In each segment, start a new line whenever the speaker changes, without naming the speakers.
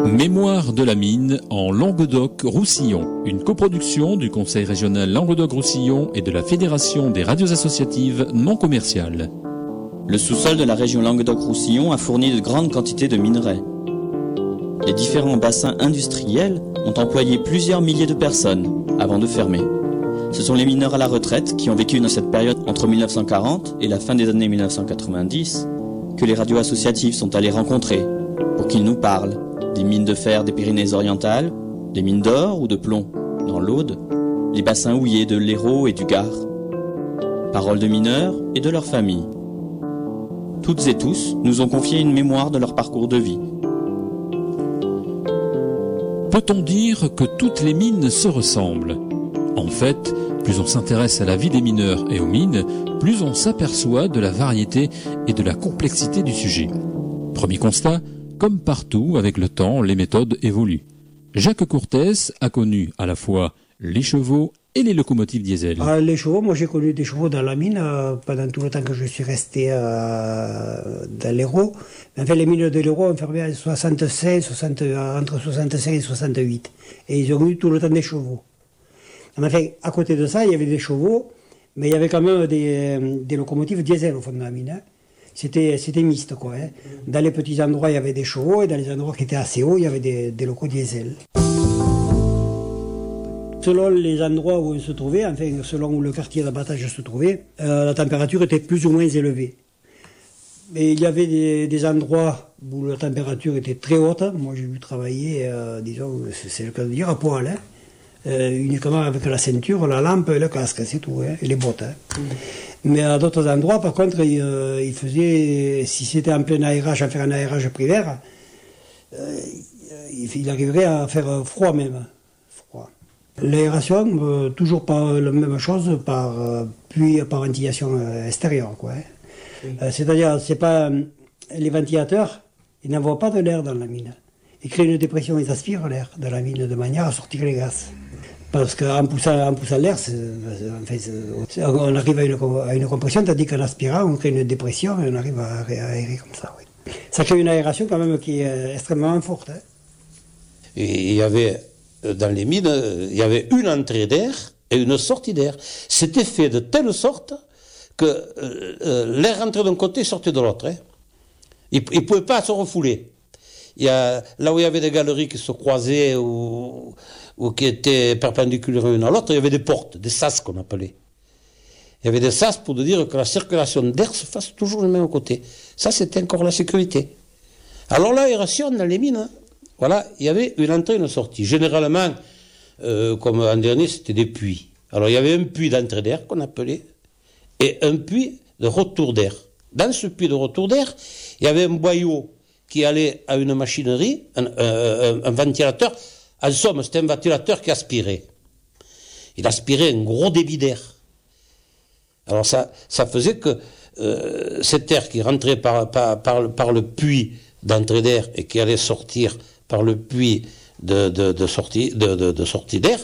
Mémoire de la mine en Languedoc-Roussillon, une coproduction du Conseil régional Languedoc-Roussillon et de la Fédération des radios associatives non commerciales.
Le sous-sol de la région Languedoc-Roussillon a fourni de grandes quantités de minerais. Les différents bassins industriels ont employé plusieurs milliers de personnes avant de fermer. Ce sont les mineurs à la retraite qui ont vécu dans cette période entre 1940 et la fin des années 1990 que les radios associatives sont allées rencontrer pour qu'ils nous parlent des mines de fer des Pyrénées-Orientales, des mines d'or ou de plomb dans l'Aude, les bassins houillés de l'Hérault et du Gard. Paroles de mineurs et de leurs familles. Toutes et tous nous ont confié une mémoire de leur parcours de vie.
Peut-on dire que toutes les mines se ressemblent ? En fait, plus on s'intéresse à la vie des mineurs et aux mines, plus on s'aperçoit de la variété et de la complexité du sujet. Premier constat, comme partout avec le temps, les méthodes évoluent. Jacques Courtès a connu à la fois les chevaux et les locomotives diesel.
Les chevaux, moi j'ai connu des chevaux dans la mine pendant tout le temps que je suis resté dans l'Hérault. Enfin, les mines de l'Hérault ont fermé en 65, entre 65 et 68. Et ils ont eu tout le temps des chevaux. Enfin, à côté de ça, il y avait des chevaux, mais il y avait quand même des locomotives diesel au fond de la mine. Hein. C'était mixte, quoi. Hein. Dans les petits endroits, il y avait des chevaux, et dans les endroits qui étaient assez hauts, il y avait des locaux diesel. Selon les endroits où on se trouvait, enfin, selon où le quartier d'abattage se trouvait, la température était plus ou moins élevée. Mais il y avait des endroits où la température était très haute. Moi, j'ai vu travailler, disons, c'est le cas de dire, à poil, hein. Uniquement avec la ceinture, la lampe et le casque, c'est tout, hein, et les bottes. Hein. Mais à d'autres endroits, par contre, il faisait, si c'était en plein aérage, à faire un aérage primaire, il arriverait à faire froid même. Froid. L'aération, toujours pas la même chose, puis par ventilation extérieure, quoi. Hein. Oui. C'est-à-dire, c'est pas les ventilateurs, ils n'envoient pas de l'air dans la mine. Ils créent une dépression, ils aspirent l'air de la mine de manière à sortir les gaz. Parce qu'en poussant l'air, on arrive à une compression, tandis qu'en aspirant, on crée une dépression et on arrive à aérer comme ça. Oui. Ça crée une aération quand même qui est extrêmement forte. Hein.
Et il y avait, dans les mines, il y avait une entrée d'air et une sortie d'air. C'était fait de telle sorte que l'air rentrait d'un côté et sortait de l'autre. Hein. Il ne pouvait pas se refouler. Là où il y avait des galeries qui se croisaient ou qui étaient perpendiculaires l'une à l'autre, il y avait des portes, des sas qu'on appelait. Il y avait des sas pour dire que la circulation d'air se fasse toujours du même côté. Ça, c'était encore la sécurité. Alors l'aération dans les mines, voilà, il y avait une entrée et une sortie. Généralement, comme en dernier, c'était des puits. Alors il y avait un puits d'entrée d'air qu'on appelait et un puits de retour d'air. Dans ce puits de retour d'air, il y avait un boyau qui allait à une machinerie, un ventilateur. En somme, c'était un ventilateur qui aspirait. Il aspirait un gros débit d'air. Alors ça faisait que cet air qui rentrait par le puits d'entrée d'air et qui allait sortir par le puits de sortie d'air,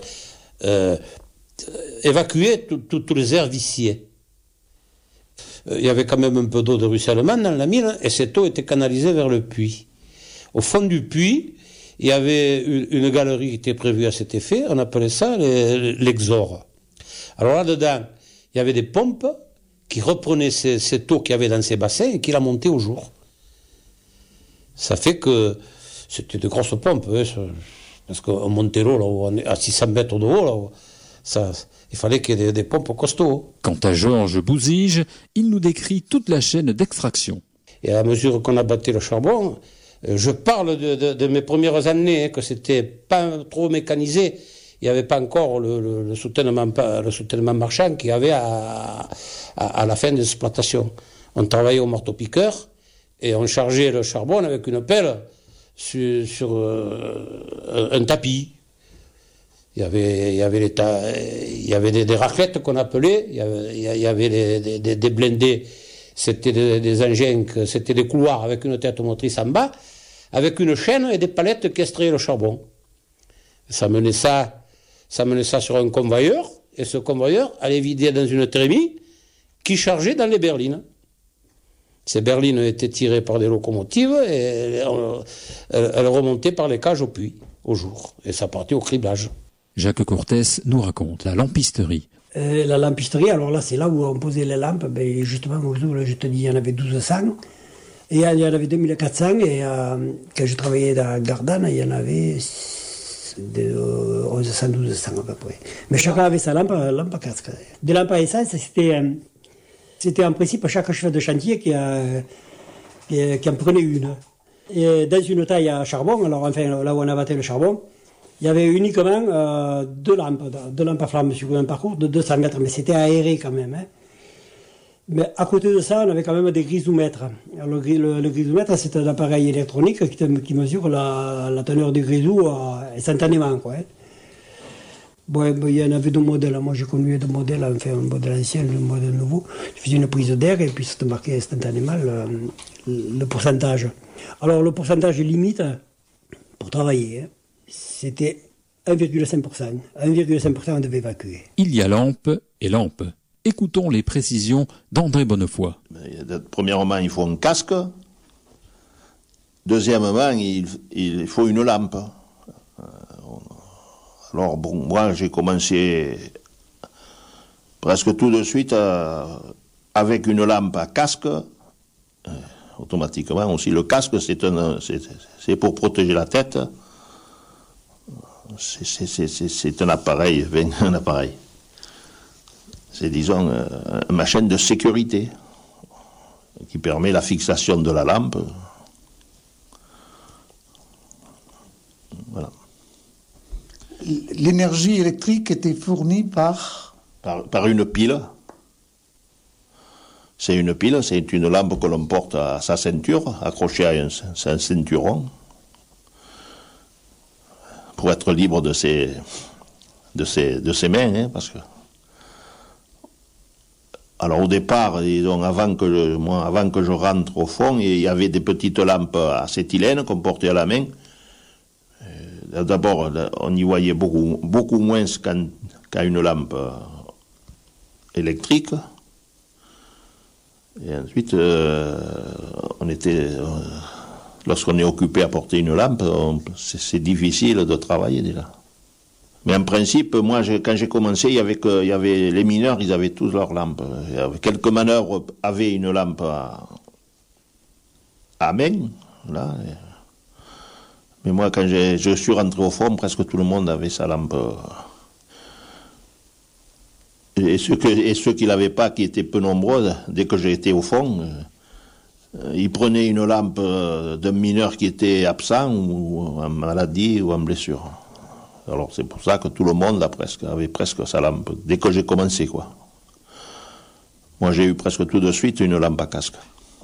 évacuait tous les airs viciés. Il y avait quand même un peu d'eau de ruissellement dans la mine, et cette eau était canalisée vers le puits. Au fond du puits, il y avait une galerie qui était prévue à cet effet, on appelait ça l'exor. Alors là-dedans, il y avait des pompes qui reprenaient cette eau qu'il y avait dans ces bassins et qui la montaient au jour. Ça fait que c'était de grosses pompes, hein, parce qu'on montait l'eau là, on est à 600 mètres de haut, là, il fallait qu'il y ait des pompes costauds.
Quant à Georges Bouzige, il nous décrit toute la chaîne d'extraction.
Et à mesure qu'on abattait le charbon, je parle de mes premières années, hein, que c'était pas trop mécanisé. Il n'y avait pas encore le soutènement marchand qu'il y avait à la fin de l'exploitation. On travaillait au marteau-piqueur et on chargeait le charbon avec une pelle sur un tapis. Il y avait des raclettes qu'on appelait, il y avait des blindés, c'était des engins, c'était des couloirs avec une tête motrice en bas, avec une chaîne et des palettes qui extrayaient le charbon. Ça menait ça sur un convoyeur, et ce convoyeur allait vider dans une trémie qui chargeait dans les berlines. Ces berlines étaient tirées par des locomotives et elles remontaient par les cages au puits, au jour. Et ça partait au criblage.
Jacques Cortès nous raconte la lampisterie.
La lampisterie, alors là, c'est là où on posait les lampes. Ben, justement, au jour, je te dis, il y en avait 1200. Et il y en avait 2400. Et quand je travaillais à Gardanne, il y en avait 1100, 1200 à peu près. Mais chacun avait sa lampe à casque. Des lampes à essence, c'était en principe chaque chef de chantier qui en prenait une. Et dans une taille à charbon, alors enfin là où on abattait le charbon, il y avait uniquement deux lampes à flamme sur un parcours de 200 mètres, mais c'était aéré quand même. Hein. Mais à côté de ça, on avait quand même des grisomètres. Alors, le grisomètre, c'est un appareil électronique qui mesure la teneur du grisou instantanément. Quoi, hein. Bon, il y en avait deux modèles. Moi, j'ai connu deux modèles, enfin un modèle ancien, un modèle nouveau. Je faisais une prise d'air et puis ça te marquait instantanément le pourcentage. Alors, le pourcentage limite pour travailler, hein, c'était 1,5%. 1,5%, on devait évacuer.
Il y a lampe et lampe. Écoutons les précisions d'André Bonnefoy.
Premièrement, il faut un casque. Deuxièmement, il faut une lampe. Alors, bon, moi, j'ai commencé presque tout de suite avec une lampe à casque. Automatiquement aussi, le casque, c'est pour protéger la tête. C'est un appareil. C'est, disons, une chaîne de sécurité qui permet la fixation de la lampe. Voilà.
L'énergie électrique était fournie par
une pile. C'est une pile, c'est une lampe que l'on porte à sa ceinture, accrochée à un ceinturon, pour être libre de ses mains, hein, parce que. Alors au départ, disons, avant que je rentre au fond, il y avait des petites lampes à acétylène qu'on portait à la main. D'abord, on y voyait beaucoup moins qu'à une lampe électrique. Et ensuite, lorsqu'on est occupé à porter une lampe, c'est difficile de travailler déjà. Mais en principe, moi, quand j'ai commencé, il y avait les mineurs, ils avaient tous leurs lampes. Quelques manœuvres avaient une lampe à main, là. Mais moi, quand je suis rentré au fond, presque tout le monde avait sa lampe. Et ceux qui ne l'avaient pas, qui étaient peu nombreux, dès que j'ai été au fond, ils prenaient une lampe d'un mineur qui était absent, ou en maladie, ou en blessure. Alors c'est pour ça que tout le monde avait presque sa lampe, dès que j'ai commencé, quoi. Moi, j'ai eu presque tout de suite une lampe à casque.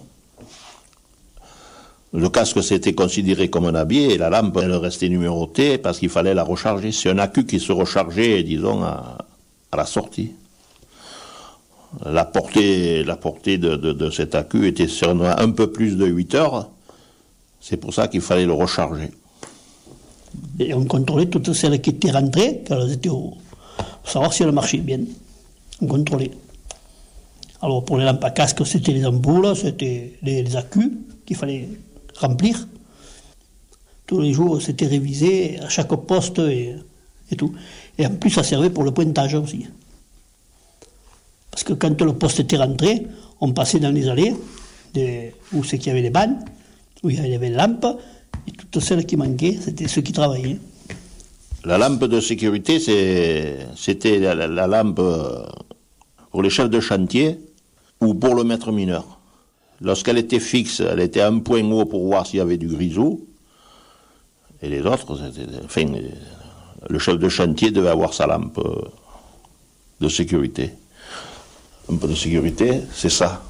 Le casque, c'était considéré comme un habit, et la lampe, elle restait numérotée parce qu'il fallait la recharger. C'est un accu qui se rechargeait, disons, à la sortie. La portée de cet accu était sur un peu plus de 8 heures. C'est pour ça qu'il fallait le recharger.
Et on contrôlait toutes celles qui étaient rentrées, qu'elles étaient pour savoir si elles marchaient bien. On contrôlait. Alors pour les lampes à casque, c'était les ampoules, c'était les accus qu'il fallait remplir. Tous les jours, c'était révisé à chaque poste et tout. Et en plus, ça servait pour le pointage aussi. Parce que quand le poste était rentré, on passait dans les allées, où c'est qu'il y avait les bancs, où il y avait les lampes, et toutes celles qui manquaient, c'était ceux qui travaillaient.
La lampe de sécurité, c'était la lampe pour les chefs de chantier ou pour le maître mineur. Lorsqu'elle était fixe, elle était à un point haut pour voir s'il y avait du grisou. Et les autres, le chef de chantier devait avoir sa lampe de sécurité. Un peu de sécurité, c'est ça.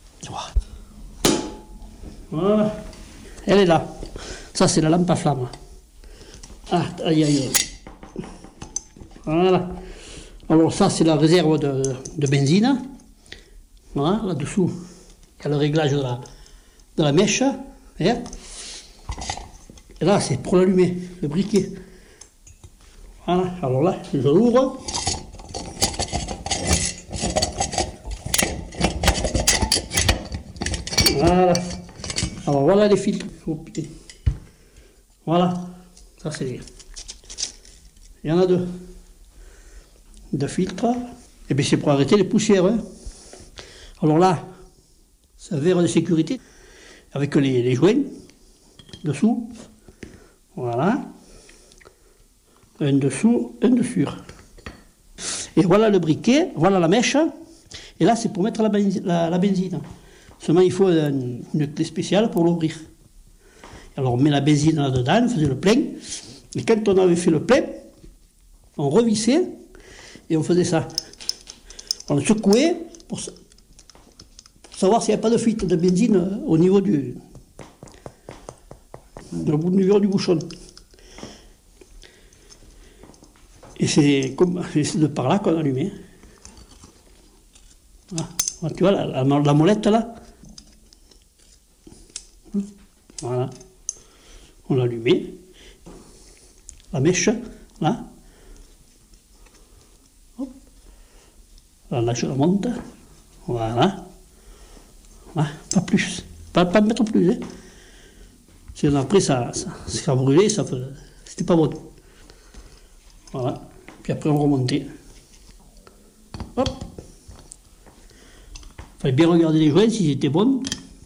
Voilà. Elle est là. Ça, c'est la lampe à flamme. Ah, aïe, aïe. Voilà. Alors ça, c'est la réserve de benzine. Voilà, là-dessous, il y a le réglage de la mèche. Et là, c'est pour l'allumer, le briquet. Voilà, alors là, je l'ouvre. voilà les filtres. Oh, putain. Voilà. Ça, c'est... Il y en a deux. Deux filtres. Et bien, c'est pour arrêter les poussières. Hein. Alors là, c'est un verre de sécurité avec les joints dessous. Voilà. Un dessous, un dessus. Et voilà le briquet, voilà la mèche. Et là, c'est pour mettre la benzine. Seulement, il faut une clé spéciale pour l'ouvrir. Alors, on met la benzine là-dedans, on faisait le plein. Et quand on avait fait le plein, on revissait et on faisait ça. On secouait pour savoir s'il n'y avait pas de fuite de benzine au niveau du verre du bouchon. Et c'est de par là qu'on allumait. Voilà. Tu vois la molette là. Voilà. On l'allumait. La mèche, là. Hop. Là, je la monte. Voilà. Voilà. Pas plus. Pas mettre plus. Hein. Sinon après, ça brûlait, c'était pas bon. Voilà. Puis après, on remontait. Hop. Il fallait bien regarder les joints s'ils étaient bons.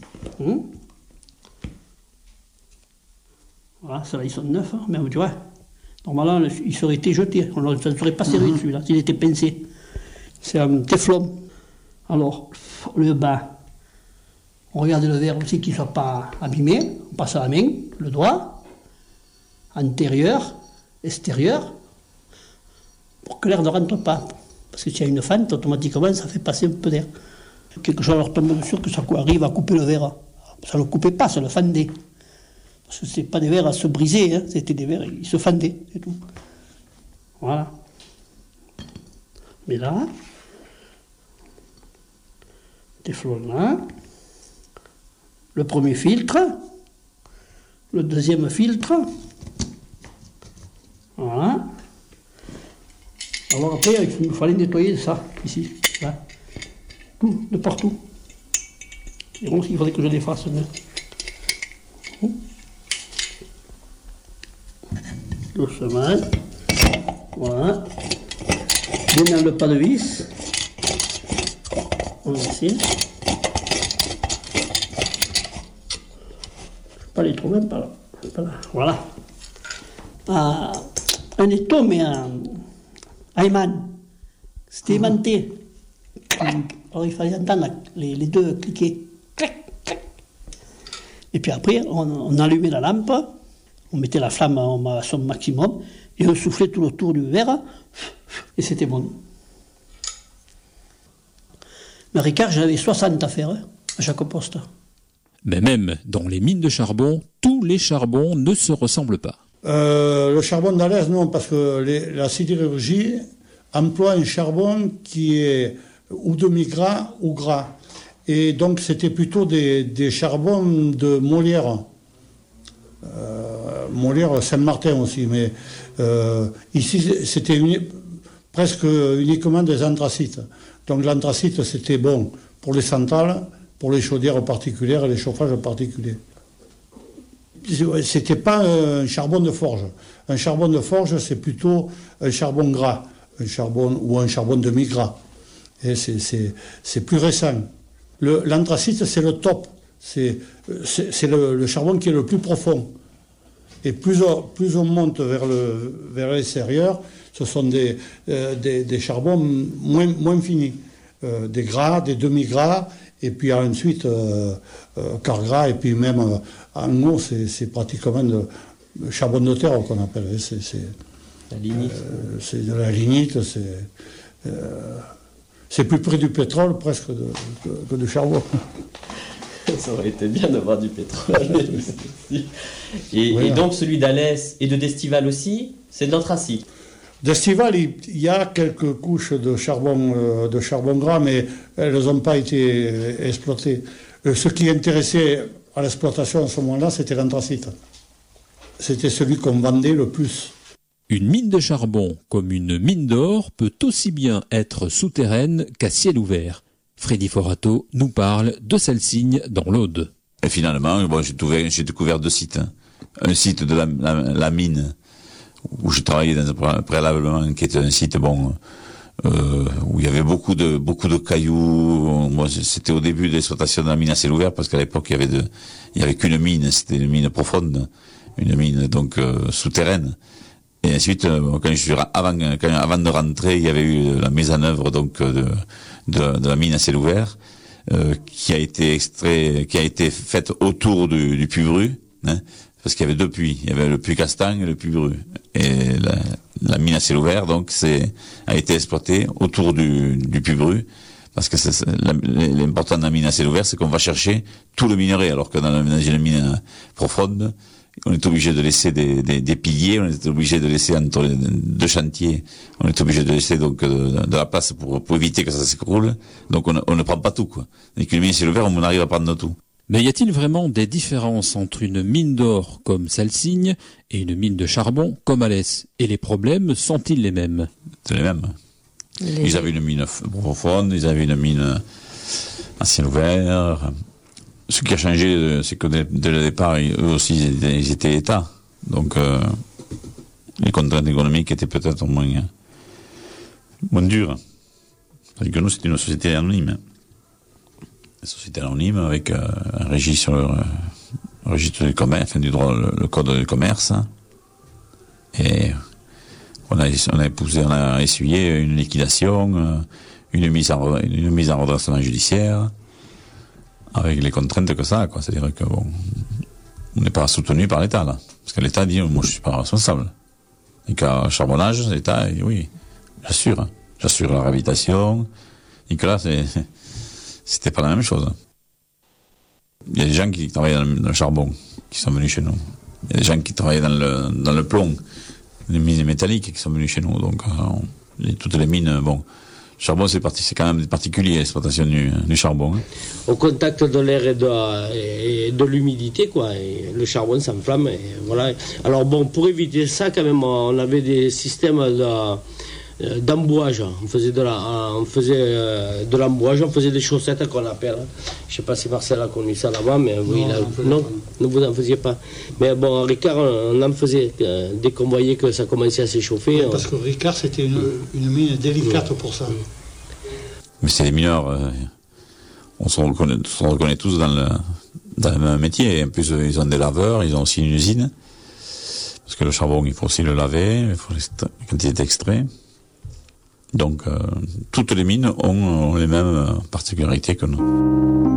Voilà, ceux-là, ils sont neufs, hein, même, tu vois. Normalement, ils seraient été jetés. Ça ne serait pas servi, celui-là, s'il était pincé. C'est un téflon. Alors, le bas, on regarde le verre aussi qu'il ne soit pas abîmé. On passe à la main, le doigt, antérieur, extérieur, pour que l'air ne rentre pas. Parce que s'il y a une fente, automatiquement, ça fait passer un peu d'air. Quelque chose leur tombe dessus que ça arrive à couper le verre. Ça ne le coupait pas, ça le fendait. Parce que ce n'est pas des verres à se briser, hein. C'était des verres, ils se fendaient, c'est tout. Voilà. Mais là, téflon là, le premier filtre, le deuxième filtre, voilà. Alors après, il fallait nettoyer ça, ici, là. Tout, de partout. Et donc, il fallait que je l'efface. Doucement. Voilà. Bien dans le pas de vis. On essaie. Pas les trop même, pas là. Pas là. Voilà. Un étau, mais à aimant. C'était aimanté. Alors il fallait entendre les deux cliquer. Clac, clac. Et puis après, on allumait la lampe, on mettait la flamme à son maximum, et on soufflait tout autour du verre, et c'était bon. Mais Ricard, j'avais 60 à faire, hein, à chaque poste.
Mais même dans les mines de charbon, tous les charbons ne se ressemblent pas.
Le charbon d'Alès, non, parce que la sidérurgie emploie un charbon qui est ou demi-gras ou gras. Et donc c'était plutôt des charbons de Molière. Molière, Saint-Martin aussi, mais ici c'était presque uniquement des anthracites. Donc l'anthracite c'était bon pour les centrales, pour les chaudières particulières et les chauffages particuliers. C'était pas un charbon de forge. Un charbon de forge c'est plutôt un charbon gras, un charbon demi-gras. Et c'est plus récent. L'anthracite, c'est le top. C'est le charbon qui est le plus profond. Et plus on monte vers l'extérieur, ce sont des charbons moins finis. Des gras, des demi-gras, et puis ensuite quart gras, et puis même en haut, c'est pratiquement le charbon de terre qu'on appelle. C'est
la lignite.
C'est de la lignite, c'est plus près du pétrole presque que du charbon.
Ça aurait été bien d'avoir du pétrole. Et donc celui d'Alès et de d'Estival aussi, c'est de l'anthracite.
D'Estival, il y a quelques couches de charbon gras, mais elles n'ont pas été exploitées. Ce qui intéressait à l'exploitation à ce moment-là, c'était l'anthracite. C'était celui qu'on vendait le plus.
Une mine de charbon, comme une mine d'or, peut aussi bien être souterraine qu'à ciel ouvert. Freddy Forato nous parle de Celsigne dans l'Aude.
Et finalement, bon, j'ai découvert 2 sites. Un site de la mine, où je travaillais préalablement, qui était un site, bon, où il y avait beaucoup de cailloux. Moi, c'était au début de l'exploitation de la mine à ciel ouvert, parce qu'à l'époque, il y avait qu'une mine, c'était une mine profonde, une mine, donc, souterraine. Et ensuite, avant de rentrer, il y avait eu la mise en œuvre, donc, de la mine à ciel ouvert, qui a été faite autour du puits Bru, hein, parce qu'il y avait 2 puits. Il y avait le puits Castagne et le puits Bru. Et la mine à ciel ouvert, donc, a été exploitée autour du puits Bru, parce que l'important de la mine à ciel ouvert, c'est qu'on va chercher tout le minerai, alors que dans une mine profonde, on est obligé de laisser des piliers, on est obligé de laisser entre 2 chantiers, on est obligé de laisser donc de la place pour éviter que ça s'écroule. Donc on ne prend pas tout, quoi. Et qu'une mine à ciel ouvert, on arrive à prendre tout.
Mais y a-t-il vraiment des différences entre une mine d'or comme Salsigne et une mine de charbon comme Alès? Et les problèmes sont-ils les mêmes?
C'est les mêmes. Ils avaient une mine profonde, ils avaient une mine à ciel ouvert. Ce qui a changé, c'est que dès le départ, eux aussi, ils étaient État. Donc, les contraintes économiques étaient peut-être moins dures. Parce que nous, c'était une société anonyme. Une société anonyme avec un registre du commerce, enfin, du droit, le code du commerce. Et on a essuyé une liquidation, une mise en redressement judiciaire, avec les contraintes que ça, quoi. C'est-à-dire que bon, on n'est pas soutenu par l'État, là. Parce que l'État dit, moi, je suis pas responsable. Et qu'à charbonnage, l'État, oui, j'assure la réhabilitation. Et que là, c'était pas la même chose. Il y a des gens qui travaillent dans le charbon, qui sont venus chez nous. Il y a des gens qui travaillent dans le plomb, les mines métalliques qui sont venus chez nous. Donc, toutes les mines, bon. Le charbon, c'est quand même particulier, l'exploitation du charbon. Hein.
Au contact de l'air et de l'humidité, quoi. Et le charbon s'enflamme, et voilà. Alors bon, pour éviter ça, quand même, on avait des systèmes d'embouage. On faisait de l'embouage, on faisait des chaussettes qu'on appelle. Je ne sais pas si Marcel a connu ça là-bas, mais oui, non, vous n'en faisiez pas. Mais bon, à Ricard, on en faisait. Dès qu'on voyait que ça commençait à s'échauffer.
Oui, parce que Ricard, c'était une mine délicate pour ça.
Mais c'est les mineurs, on se reconnaît tous dans le même métier. Et en plus, ils ont des laveurs, ils ont aussi une usine. Parce que le charbon, il faut aussi le laver, quand il est extrait. Donc, toutes les mines ont les mêmes particularités que nous.